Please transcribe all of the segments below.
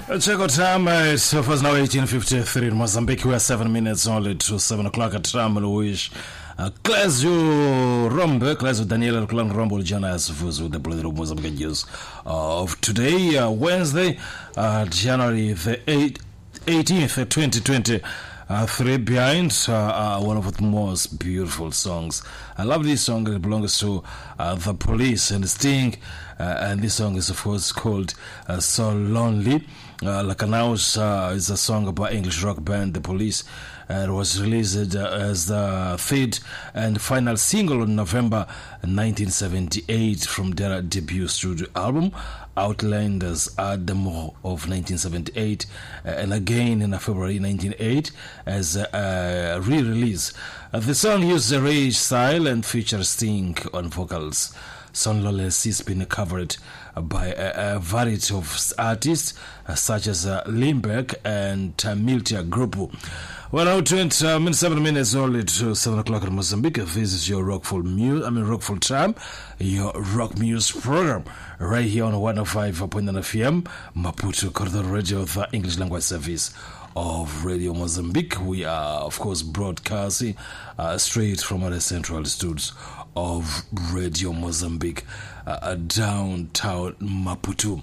Check out time. It's first now 18:53 in Mozambique. We are 7 minutes only to 7 o'clock at Tramwish. Klazio Rombe, Klazio Daniel Klan Rombo Jana Asfuz with the political Mozambique news of today, Wednesday, January the 18th, 2020. Three behind one of the most beautiful songs. I love this song. It belongs to The Police and Sting, and this song is of course called So Lonely. Lacanaus is a song by English rock band The Police. It was released as the third and final single in November 1978 from their debut studio album, Outlanders Demo of 1978, and again in February 1998 as a re-release. The song used the rage style and features Sting on vocals. Son Lonely has been covered by a variety of artists such as Limbeck and Miltia Grupo. Well, now 7 minutes only to 7 o'clock in Mozambique. This is your Rockful Time, your Rock Muse program, right here on 105.9 FM, Maputo Corridor Radio, the English language service of Radio Mozambique. We are, of course, broadcasting straight from the central studios of Radio Mozambique, downtown Maputo.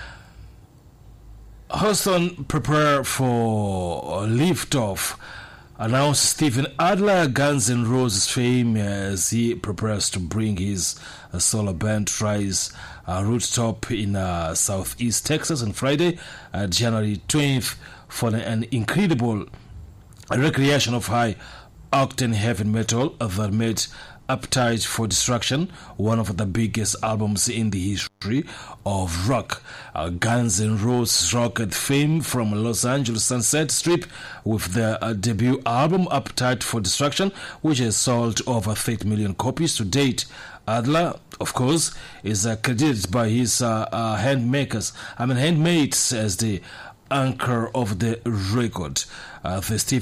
Houston prepare for liftoff, announced Stephen Adler, Guns N' Roses fame, as he prepares to bring his solo band Tries rooftop in southeast Texas on Friday, January 20th, for an incredible recreation of high-octane heavy metal that made Appetite for Destruction one of the biggest albums in the history of rock. Guns N' Roses rocket fame from Los Angeles Sunset Strip with their debut album Appetite for Destruction, which has sold over 30 million copies to date. Adler, of course, is credited by his handmates as the anchor of the record. The Stephen